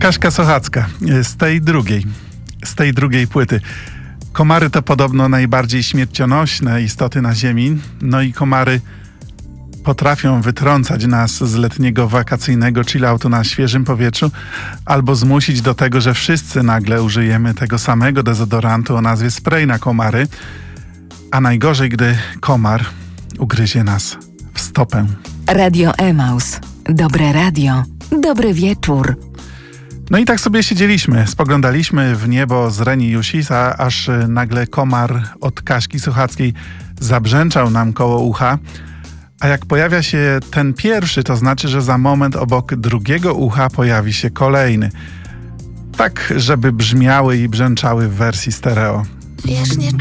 Kaśka Sochacka z tej drugiej płyty. Komary to podobno najbardziej śmiercionośne istoty na ziemi. No i komary potrafią wytrącać nas z letniego wakacyjnego chilloutu na świeżym powietrzu albo zmusić do tego, że wszyscy nagle użyjemy tego samego dezodorantu o nazwie spray na komary. A najgorzej, gdy komar ugryzie nas w stopę. Radio Emaus. Dobre radio. Dobry wieczór. No i tak sobie siedzieliśmy, spoglądaliśmy w niebo z Reni Jusisa, aż nagle komar od Kaśki Sochackiej zabrzęczał nam koło ucha. A jak pojawia się ten pierwszy, to znaczy, że za moment obok drugiego ucha pojawi się kolejny. Tak, żeby brzmiały i brzęczały w wersji stereo. Wiesz, nie